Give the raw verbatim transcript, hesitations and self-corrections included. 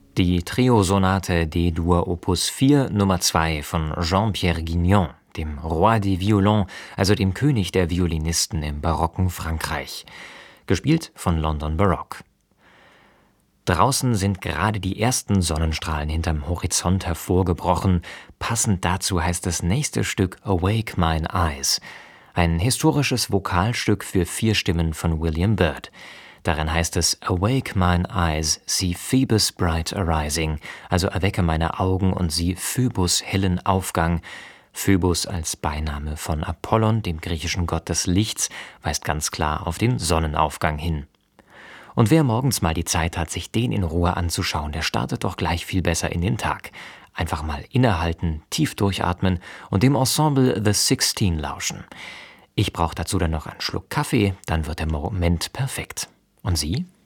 Die Trio-Sonate D-Dur Opus vier Nummer zwei von Jean-Pierre Guignon, dem Roi des Violons, also dem König der Violinisten im barocken Frankreich. Gespielt von London Baroque. Draußen sind gerade die ersten Sonnenstrahlen hinterm Horizont hervorgebrochen. Passend dazu heißt das nächste Stück Awake Mine Eyes, ein historisches Vokalstück für vier Stimmen von William Byrd. Darin heißt es: Awake mine eyes, see Phoebus bright arising, also erwecke meine Augen und sieh Phöbus hellen Aufgang. Phöbus als Beiname von Apollon, dem griechischen Gott des Lichts, weist ganz klar auf den Sonnenaufgang hin. Und wer morgens mal die Zeit hat, sich den in Ruhe anzuschauen, der startet doch gleich viel besser in den Tag. Einfach mal innehalten, tief durchatmen und dem Ensemble The Sixteen lauschen. Ich brauche dazu dann noch einen Schluck Kaffee, dann wird der Moment perfekt. Und Sie?